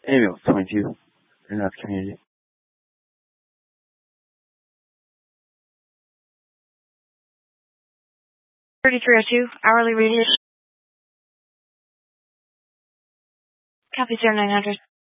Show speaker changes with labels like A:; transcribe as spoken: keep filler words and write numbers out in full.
A: Ambulance twenty-two, North Community.
B: thirty-three oh two, hourly radius. Copy zero nine hundred.